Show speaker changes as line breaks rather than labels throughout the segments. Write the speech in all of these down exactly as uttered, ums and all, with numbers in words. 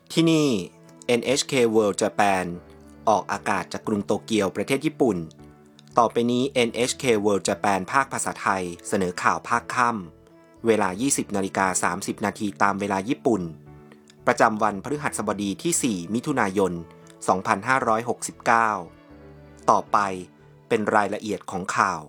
ที่นี่ เอ็น เอช เค World Japan ออกอากาศจากกรุงโตเกียวประเทศญี่ปุ่นต่อไปนี้ เอ็น เอช เค World Japan ภาคภาษาไทยเสนอข่าวภาคค่ำเวลา ยี่สิบนาฬิกาสามสิบนาทีตามเวลาญี่ปุ่นประจำวันพฤหัสบดีที่ สี่ มิถุนายน สองพันห้าร้อยหกสิบเก้า ต่อไปเป็นรายละเอียดของข่าว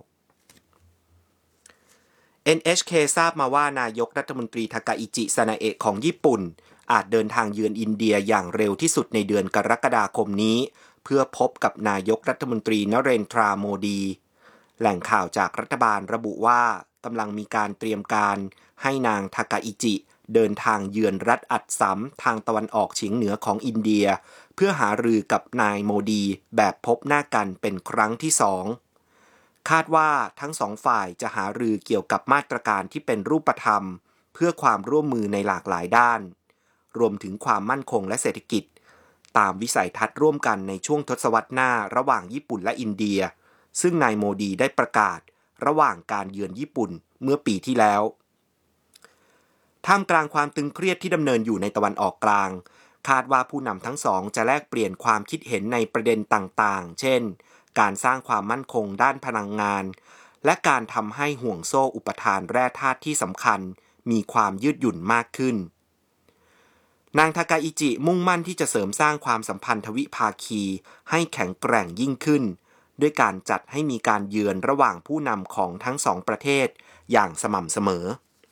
เอ็น เอช เค ทราบมาว่านายกรัฐมนตรีทากาอิจิ ซานาเอะของญี่ปุ่นอาจเดินทางเยือนอินเดียอย่างเร็วที่สุดในเดือนกรกฎาคมนี้เพื่อพบกับนายกรัฐมนตรีนเรนทราโมดีแหล่งข่าวจากรัฐบาลระบุว่ากำลังมีการเตรียมการให้นางทากาอิจิเดินทางเยือนรัฐอัสสัมทางตะวันออกเฉียงเหนือของอินเดียเพื่อหารือกับนายโมดีแบบพบหน้ากันเป็นครั้งที่สองคาดว่าทั้งสองฝ่ายจะหารือเกี่ยวกับมาตรการที่เป็นรูปธรรมเพื่อความร่วมมือในหลากหลายด้านรวมถึงความมั่นคงและเศรษฐกิจตามวิสัยทัศน์ร่วมกันในช่วงทศวรรษหน้าระหว่างญี่ปุ่นและอินเดียซึ่งนายโมดีได้ประกาศระหว่างการเยือนญี่ปุ่นเมื่อปีที่แล้วท่ามกลางความตึงเครียดที่ดำเนินอยู่ในตะวันออกกลางคาดว่าผู้นำทั้งสองจะแลกเปลี่ยนความคิดเห็นในประเด็นต่างๆเช่นการสร้างความมั่นคงด้านพลังงานและการทำให้ห่วงโซ่อุปทานแร่ธาตุที่สำคัญมีความยืดหยุ่นมากขึ้นนางทากาอิจิมุ่งมั่นที่จะเสริมสร้างความสัมพันธวิภาคีให้แข็งแกร่งยิ่งขึ้นด้วยการจัดให้มีการเยือนระหว่างผู้นำของทั้งสองประเทศอย่างสม่ำเสมอ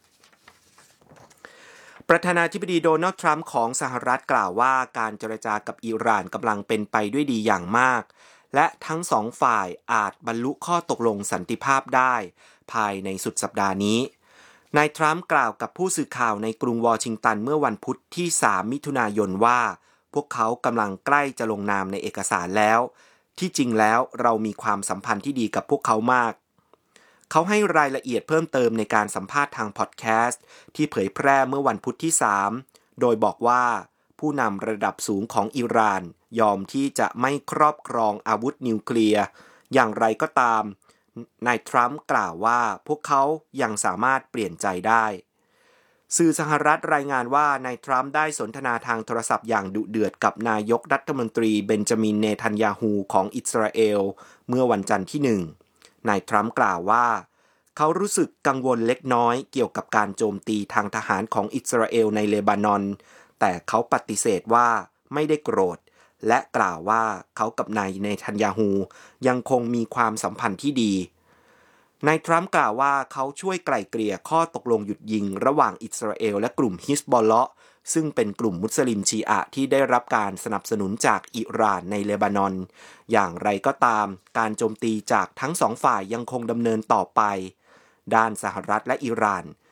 ประธานาธิบดีโดนัลด์ทรัมป์ของสหรัฐกล่าวว่าการเจรจากับอิหร่านกำลังเป็นไปด้วยดีอย่างมากและทั้งสองฝ่ายอาจบรรลุข้อตกลงสันติภาพได้ภายในสุดสัปดาห์นี้นายทรัมป์กล่าวกับผู้สื่อข่าวในกรุงวอชิงตันเมื่อวันพุธที่สามมิถุนายนว่าพวกเขากำลังใกล้จะลงนามในเอกสารแล้วที่จริงแล้วเรามีความสัมพันธ์ที่ดีกับพวกเขามากเขาให้รายละเอียดเพิ่มเติมในการสัมภาษณ์ทางพอดแคสต์ที่เผยแพร่เมื่อวันพุธที่สามโดยบอกว่าผู้นำระดับสูงของอิหร่านยอมที่จะไม่ครอบครองอาวุธนิวเคลียร์อย่างไรก็ตามนายทรัมป์กล่าวว่าพวกเขายังสามารถเปลี่ยนใจได้สื่อสหรัฐรายงานว่านายทรัมป์ได้สนทนาทางโทรศัพท์อย่างดุเดือดกับนายกรัฐมนตรีเบนจามินเนทันยาฮูของอิสราเอลเมื่อวันจันทร์ที่หนึ่งนายทรัมป์กล่าวว่าเขารู้สึกกังวลเล็กน้อยเกี่ยวกับการโจมตีทางทหารของอิสราเอลในเลบานอนแต่เขาปฏิเสธว่าไม่ได้โกรธและกล่าวว่าเขากับนายเนทันยาฮูยังคงมีความสัมพันธ์ที่ดีนายทรัมป์กล่าวว่าเขาช่วยไกล่เกลี่ยข้อตกลงหยุดยิงระหว่างอิสราเอลและกลุ่มฮิซบอลเลาะห์ซึ่งเป็นกลุ่มมุสลิมชีอะห์ที่ได้รับการสนับสนุนจากอิหร่านในเลบานอนอย่างไรก็ตามการโจมตีจากทั้งสองฝ่ายยังคงดำเนินต่อไปด้านสหรัฐและอิหร่าน